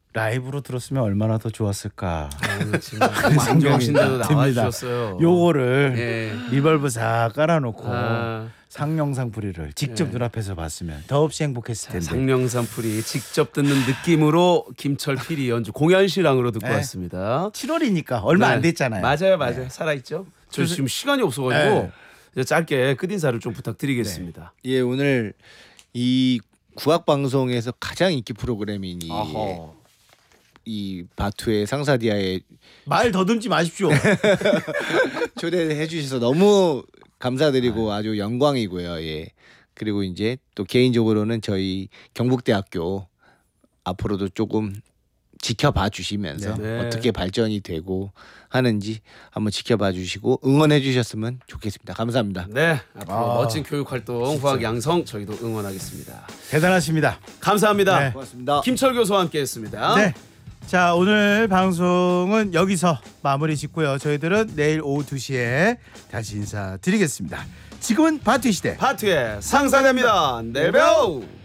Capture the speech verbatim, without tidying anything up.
라이브로 들었으면 얼마나 더 좋았을까. 아, 지금 너무 안 좋으신데도 나와주셨어요. 요거를 예. 리벌브 싹 깔아놓고 아, 상영상 풀이를 직접 예. 눈앞에서 봤으면 더없이 행복했을 텐데. 상명산 풀이 직접 듣는 느낌으로 김철 필이 연주 공연 실황으로 듣고 네. 왔습니다. 칠월이니까 얼마 네. 안 됐잖아요. 맞아요, 맞아요. 네. 살아있죠. 저 그래서- 지금 시간이 없어가지고 이제 짧게 끝인사를 좀 부탁드리겠습니다. 예, 오늘 이 국악 방송에서 가장 인기 프로그램인 이, 어허. 이 바투의 상사디아에 말 더듬지 마십시오. 초대해 주셔서 너무 감사드리고 아주 영광이고요. 예. 그리고 이제 또 개인적으로는 저희 경북대학교 앞으로도 조금 지켜봐 주시면서 네. 어떻게 발전이 되고 하는지 한번 지켜봐 주시고 응원해 주셨으면 좋겠습니다. 감사합니다. 네, 앞으로 아, 멋진 교육 활동, 후학 양성 저희도 응원하겠습니다. 대단하십니다. 감사합니다. 네. 고맙습니다. 김철 교수와 함께했습니다. 네. 자, 오늘 방송은 여기서 마무리 짓고요. 저희들은 내일 오후 두 시에 다시 인사드리겠습니다. 지금은 바투 시대. 파트의 상상입니다. 내일 봬요.